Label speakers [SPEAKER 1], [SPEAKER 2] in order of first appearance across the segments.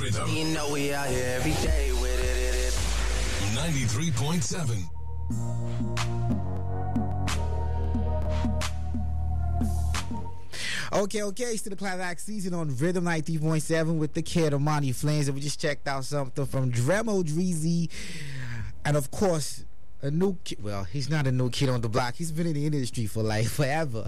[SPEAKER 1] rhythm.
[SPEAKER 2] You know we out here every day with it.
[SPEAKER 1] 93.7.
[SPEAKER 3] Okay, it's to the climax season on Rhythm 93.7 with the kid Amani Flames, and we just checked out something from Dremo Dreezy, and of course a new kid. Well, he's not a new kid on the block. He's been in the industry for like forever.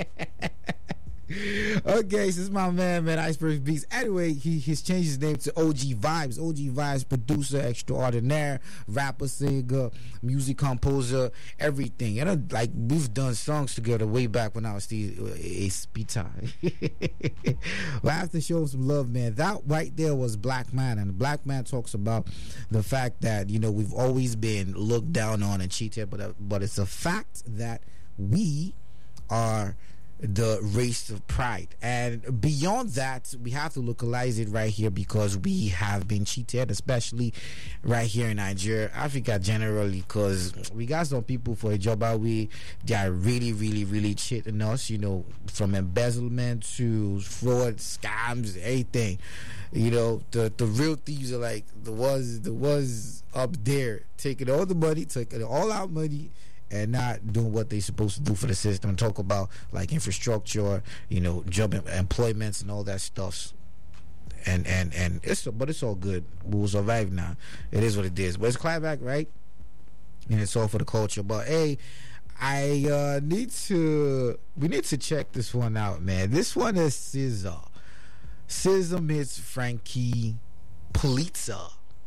[SPEAKER 3] Okay, so this is my man Iceberg Beats. Anyway, he's changed his name to OG Vibes. OG Vibes, producer extraordinaire, rapper, singer, music composer, everything. And like we've done songs together way back when I was still a speeder. Well, I have to show him some love, man. That right there was Black Man, and Black Man talks about the fact that, you know, we've always been looked down on and cheated, but it's a fact that we are the race of pride, and beyond that we have to localize it right here because we have been cheated, especially right here in Nigeria, Africa generally, because we got some people for a job out we they are really cheating us, you know, from embezzlement to fraud, scams, everything. You know, the real thieves are like the ones up there taking all the money, taking all our money, and not doing what they're supposed to do for the system. And talk about like infrastructure, you know, job employments and all that stuff. And it's all good. We'll survive now. It is what it is. But it's Climax, right? And it's all for the culture. But hey, we need to check this one out, man. This one is SZA. SZA meets Frankie Polizza.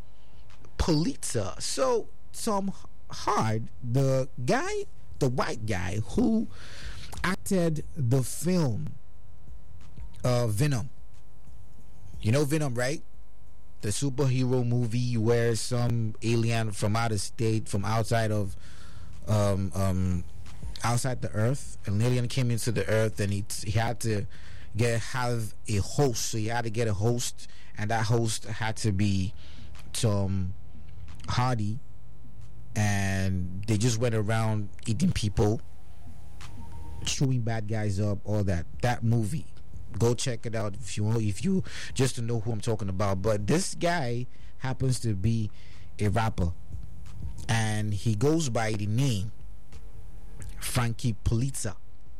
[SPEAKER 3] So Tom Hard, the white guy who acted the film Venom. You know Venom, right? The superhero movie where some alien from out of state, from outside of outside the earth, an alien came into the earth, and he had to have a host. So he had to get a host, and that host had to be Tom Hardy. And they just went around eating people, chewing bad guys up, all that movie. Go check it out if you just to know who I'm talking about. But this guy happens to be a rapper, and he goes by the name Frankie Polizza.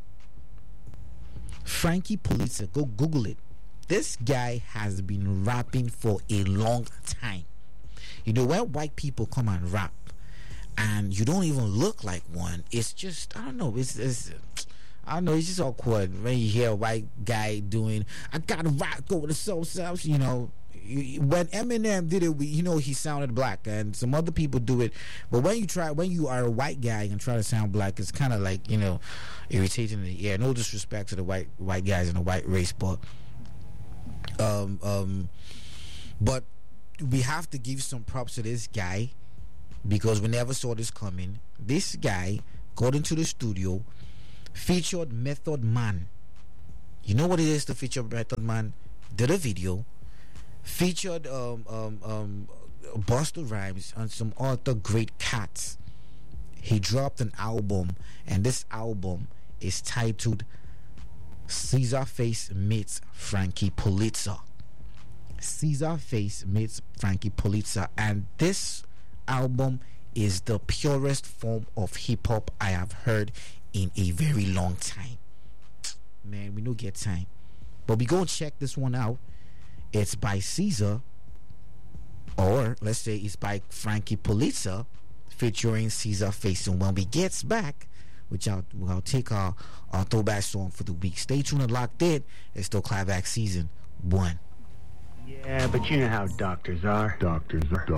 [SPEAKER 3] Frankie Polizza, go Google it. This guy has been rapping for a long time. You know, when white people come and rap and you don't even look like one, it's just, I don't know, it's just awkward when you hear a white guy doing, I gotta rock over the soul selves, you know. When Eminem did it, you know, he sounded black, and some other people do it, but when you are a white guy and try to sound black, it's kind of like, you know, irritating in the air. No disrespect to the white guys in the white race, but we have to give some props to this guy, because we never saw this coming. This guy got into the studio, featured Method Man. You know what it is to feature Method Man? Did a video, featured Busta Rhymes and some other great cats. He dropped an album, and this album is titled Scarface Meets Frankie Polizza. Scarface meets Frankie Polizza, and this album is the purest form of hip-hop I have heard in a very long time. Man, we don't get time, but we go and check this one out. It's by SZA, or let's say it's by Frankie Polizza featuring Scarface. And when we get back, we'll take our throwback song for the week. Stay tuned and locked in. It's still Climax Season 1.
[SPEAKER 4] Yeah, but you know how doctors are. Doctors are.